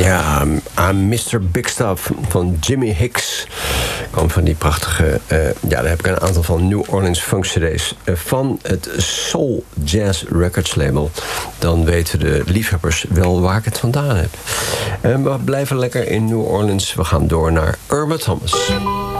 Ja, I'm Mr. Big Stuff van Jimmy Hicks. Kwam van die prachtige... daar heb ik een aantal van New Orleans funk CD's. Van het Soul Jazz Records label. Dan weten de liefhebbers wel waar ik het vandaan heb. We blijven lekker in New Orleans. We gaan door naar Irma Thomas.